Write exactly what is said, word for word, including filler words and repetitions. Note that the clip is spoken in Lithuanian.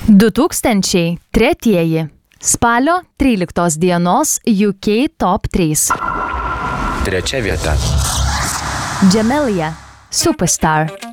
du tūkstančiai tretieji. Spalio tryliktos dienos U K Top trys. Trečia vieta. Jamelia, Superstar.